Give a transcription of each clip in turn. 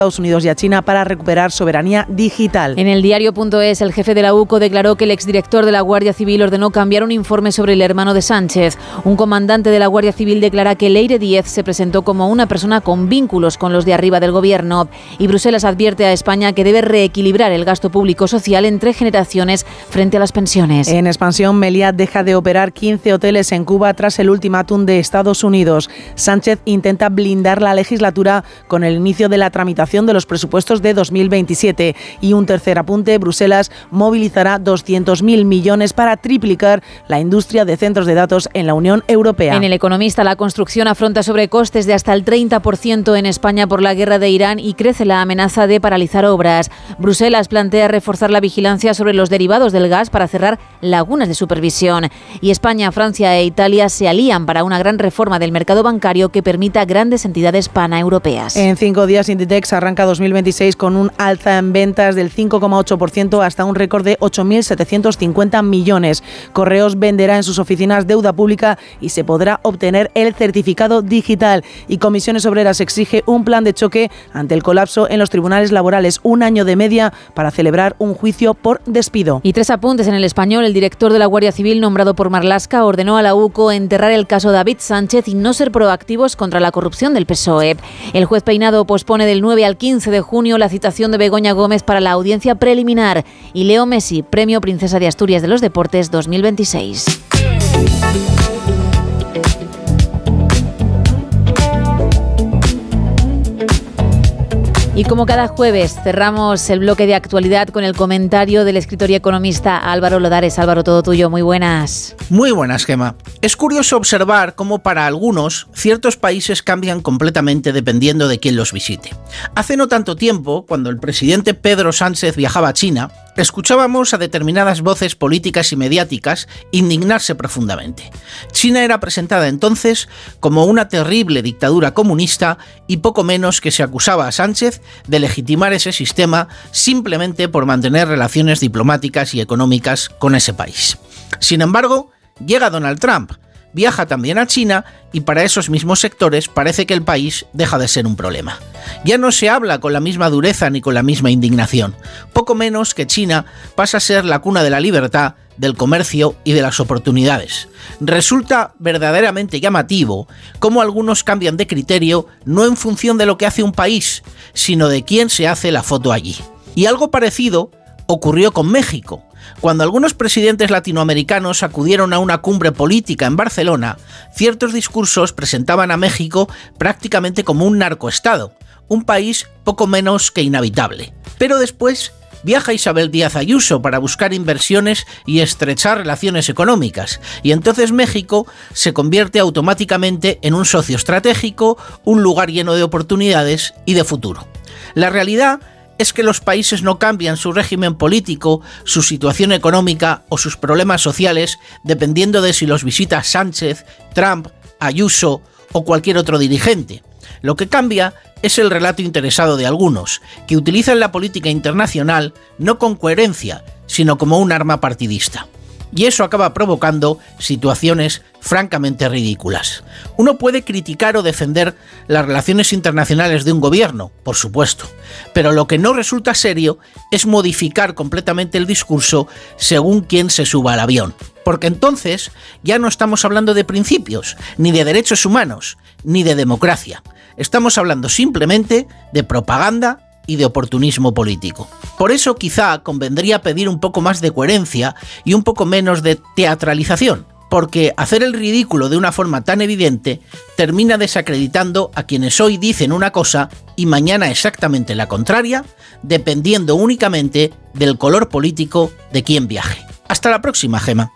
Estados Unidos y a China para recuperar soberanía digital. En el diario.es, el jefe de la UCO declaró que el exdirector de la Guardia Civil ordenó cambiar un informe sobre el hermano de Sánchez. Un comandante de la Guardia Civil declara que Leire Díez se presentó como una persona con vínculos con los de arriba del gobierno. Y Bruselas advierte a España que debe reequilibrar el gasto público social entre generaciones frente a las pensiones. En expansión, Meliá deja de operar 15 hoteles en Cuba tras el ultimátum de Estados Unidos. Sánchez intenta blindar la legislatura con el inicio de la tramitación de los presupuestos de 2027. Y un tercer apunte, Bruselas movilizará 200.000 millones para triplicar la industria de centros de datos en la Unión Europea. En El Economista, la construcción afronta sobrecostes de hasta el 30% en España por la guerra de Irán y crece la amenaza de paralizar obras. Bruselas plantea reforzar la vigilancia sobre los derivados del gas para cerrar lagunas de supervisión. Y España, Francia e Italia se alían para una gran reforma del mercado bancario que permita grandes entidades paneuropeas. En 5 días, Inditex arranca 2026 con un alza en ventas del 5,8% hasta un récord de 8.750 millones. Correos venderá en sus oficinas deuda pública y se podrá obtener el certificado digital. Y Comisiones Obreras exige un plan de choque ante el colapso en los tribunales laborales, 1 año de media para celebrar un juicio por despido. Y 3 apuntes en El Español. El director de la Guardia Civil, nombrado por Marlaska, ordenó a la UCO enterrar el caso David Sánchez y no ser proactivos contra la corrupción del PSOE. El juez Peinado pospone del 9 al 15 de junio la citación de Begoña Gómez para la audiencia preliminar. Y Leo Messi, Premio Princesa de Asturias de los Deportes 2026. Y como cada jueves, cerramos el bloque de actualidad con el comentario del escritor y economista Álvaro Lodares. Álvaro, todo tuyo, muy buenas. Muy buenas, Gemma. Es curioso observar cómo para algunos ciertos países cambian completamente dependiendo de quién los visite. Hace no tanto tiempo, cuando el presidente Pedro Sánchez viajaba a China, escuchábamos a determinadas voces políticas y mediáticas indignarse profundamente. China era presentada entonces como una terrible dictadura comunista y poco menos que se acusaba a Sánchez de legitimar ese sistema simplemente por mantener relaciones diplomáticas y económicas con ese país. Sin embargo, llega Donald Trump, viaja también a China y para esos mismos sectores parece que el país deja de ser un problema. Ya no se habla con la misma dureza ni con la misma indignación. Poco menos que China pasa a ser la cuna de la libertad, del comercio y de las oportunidades. Resulta verdaderamente llamativo cómo algunos cambian de criterio no en función de lo que hace un país, sino de quién se hace la foto allí. Y algo parecido ocurrió con México. Cuando algunos presidentes latinoamericanos acudieron a una cumbre política en Barcelona, ciertos discursos presentaban a México prácticamente como un narcoestado, un país poco menos que inhabitable. Pero después viaja Isabel Díaz Ayuso para buscar inversiones y estrechar relaciones económicas, y entonces México se convierte automáticamente en un socio estratégico, un lugar lleno de oportunidades y de futuro. La realidad es que los países no cambian su régimen político, su situación económica o sus problemas sociales dependiendo de si los visita Sánchez, Trump, Ayuso o cualquier otro dirigente. Lo que cambia es el relato interesado de algunos, que utilizan la política internacional no con coherencia, sino como un arma partidista. Y eso acaba provocando situaciones francamente ridículas. Uno puede criticar o defender las relaciones internacionales de un gobierno, por supuesto, pero lo que no resulta serio es modificar completamente el discurso según quién se suba al avión. Porque entonces ya no estamos hablando de principios, ni de derechos humanos, ni de democracia. Estamos hablando simplemente de propaganda y de oportunismo político. Por eso quizá convendría pedir un poco más de coherencia y un poco menos de teatralización, porque hacer el ridículo de una forma tan evidente termina desacreditando a quienes hoy dicen una cosa y mañana exactamente la contraria, dependiendo únicamente del color político de quien viaje. Hasta la próxima, Gemma.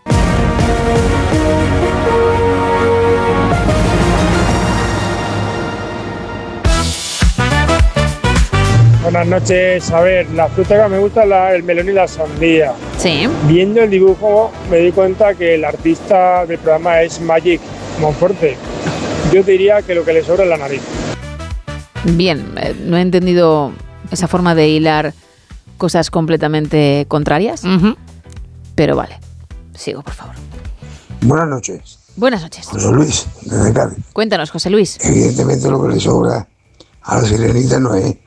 Buenas noches. A ver, la fruta que me gusta es el melón y la sandía. Sí. Viendo el dibujo me di cuenta que el artista del programa es Magic Monforte. Yo diría que lo que le sobra es la nariz. Bien, no he entendido esa forma de hilar cosas completamente contrarias, pero vale. Sigo, por favor. Buenas noches. Buenas noches. José Luis, desde Cádiz. Cuéntanos, José Luis. Evidentemente lo que le sobra a la sirenita no es